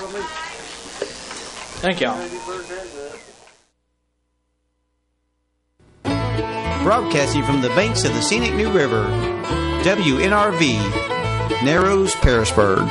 Thank y'all. Broadcasting from the banks of the scenic New River, WNRV, Narrows, Pearisburg.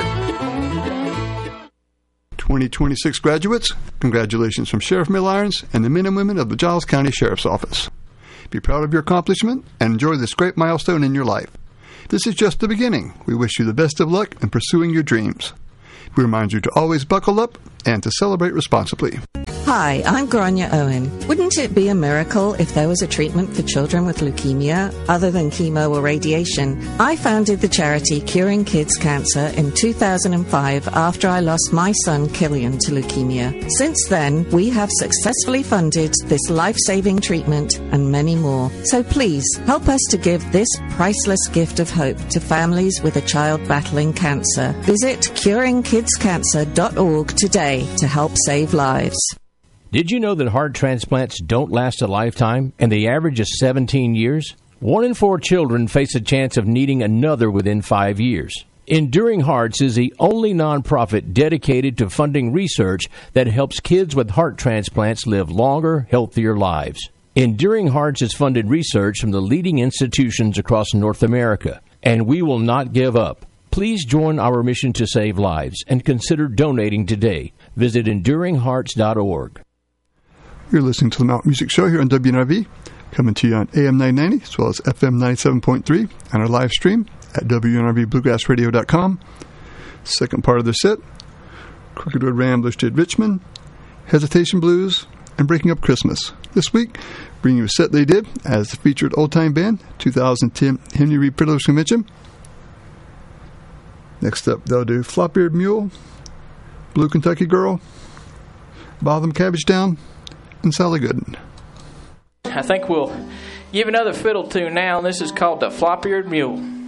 2026 graduates, congratulations from Sheriff Mill Irons and the men and women of the Giles County Sheriff's Office. Be proud of your accomplishment and enjoy this great milestone in your life. This is just the beginning. We wish you the best of luck in pursuing your dreams. We remind you to always buckle up and to celebrate responsibly. Hi, I'm Grania Owen. Wouldn't it be a miracle if there was a treatment for children with leukemia other than chemo or radiation? I founded the charity Curing Kids Cancer in 2005 after I lost my son Killian to leukemia. Since then, we have successfully funded this life-saving treatment and many more. So please, help us to give this priceless gift of hope to families with a child battling cancer. Visit curingkidscancer.org today to help save lives. Did you know that heart transplants don't last a lifetime and the average is 17 years? 1 in 4 children face a chance of needing another within 5 years. Enduring Hearts is the only nonprofit dedicated to funding research that helps kids with heart transplants live longer, healthier lives. Enduring Hearts has funded research from the leading institutions across North America, and we will not give up. Please join our mission to save lives and consider donating today. Visit EnduringHearts.org. You're listening to the Mountain Music Show here on WNRV, coming to you on AM 990 as well as FM 97.3 and our live stream at WNRVBluegrassRadio.com. Second part of the set, Crooked Road Ramblers did Richmond, Hesitation Blues, and Breaking Up Christmas. This week, bringing you a set they did as the featured old-time band, 2010 Henry Reed Fiddlers Convention. Next up, they'll do Flop-Eared Mule, Blue Kentucky Girl, Bottom Cabbage Down, and Sally Gooden. I think we'll give another fiddle tune now, and this is called the Flop-Eared Mule.